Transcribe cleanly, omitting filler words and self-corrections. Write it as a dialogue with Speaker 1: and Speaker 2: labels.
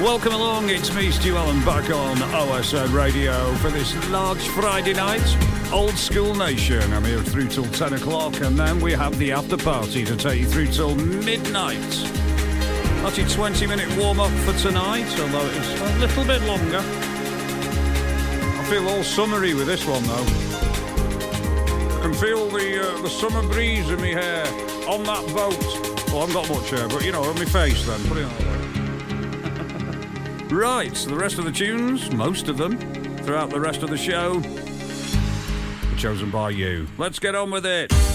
Speaker 1: Welcome along, it's me, Stu Allen, back on OSN Radio for this large Friday night. Old School Nation. I'm here through till 10 o'clock, and then we have the after party to take you through till midnight. That's your 20-minute warm-up for tonight, although it's a little bit longer. I feel all summery with this one, though. I can feel the summer breeze in my hair on that boat. Well, I haven't got much hair, but, you know, on my face, then. Put it on. Right, so the rest of the tunes, most of them, throughout the rest of the show, are chosen by you. Let's get on with it.